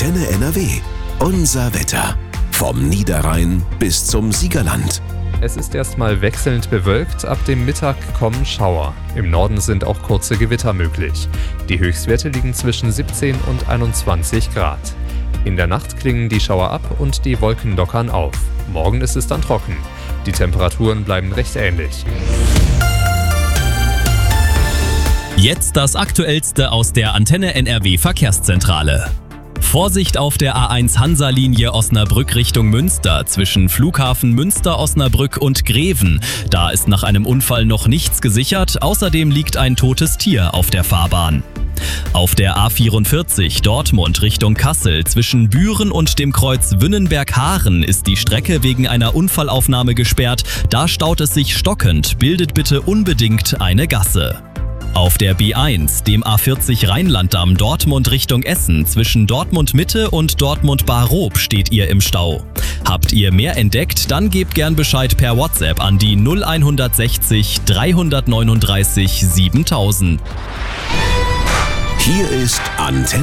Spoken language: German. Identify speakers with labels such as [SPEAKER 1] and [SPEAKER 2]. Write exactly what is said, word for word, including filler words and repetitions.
[SPEAKER 1] Antenne N R W. Unser Wetter. Vom Niederrhein bis zum Siegerland.
[SPEAKER 2] Es ist erstmal wechselnd bewölkt, ab dem Mittag kommen Schauer. Im Norden sind auch kurze Gewitter möglich. Die Höchstwerte liegen zwischen siebzehn und einundzwanzig Grad. In der Nacht klingen die Schauer ab und die Wolken lockern auf. Morgen ist es dann trocken. Die Temperaturen bleiben recht ähnlich.
[SPEAKER 3] Jetzt das Aktuellste aus der Antenne N R W Verkehrszentrale. Vorsicht auf der A eins Hansa-Linie Osnabrück Richtung Münster zwischen Flughafen Münster-Osnabrück und Greven. Da ist nach einem Unfall noch nichts gesichert, außerdem liegt ein totes Tier auf der Fahrbahn. Auf der A vierundvierzig Dortmund Richtung Kassel zwischen Büren und dem Kreuz Wünnenberg-Haaren ist die Strecke wegen einer Unfallaufnahme gesperrt. Da staut es sich stockend, bildet bitte unbedingt eine Gasse. Auf der B eins, dem A vierzig Rheinlanddamm Dortmund Richtung Essen zwischen Dortmund Mitte und Dortmund Barob steht ihr im Stau. Habt ihr mehr entdeckt, dann gebt gern Bescheid per WhatsApp an die null sechs null drei neun drei siebentausend.
[SPEAKER 1] Hier ist Antenne